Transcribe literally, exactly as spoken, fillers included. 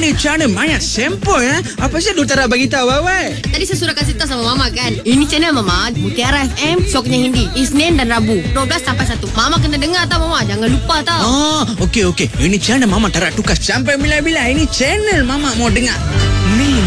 Ini channel banyak sempoi eh. Apa sih lu tak nak bagi tahu awak? Tadi saya sudah kasih tahu sama Mama kan. Ini channel Mama Mutiara F M, Syoknya Hindi, Isnin dan Rabu dua belas sampai satu. Mama kena dengar tau Mama, jangan lupa tau. Oh, okey okey. Ini channel Mama tak nak tukar sampai bila-bila. Ini channel Mama mau dengar. Ni